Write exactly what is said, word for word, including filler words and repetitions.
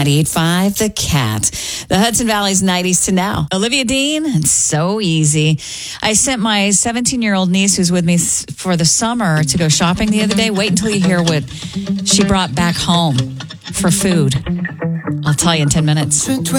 ninety-eight point five The Cat. The Hudson Valley's nineties to now. Olivia Dean, it's so easy. I sent my seventeen-year-old niece who's with me for the summer to go shopping the other day. Wait until you hear what she brought back home for food. I'll tell you in ten minutes.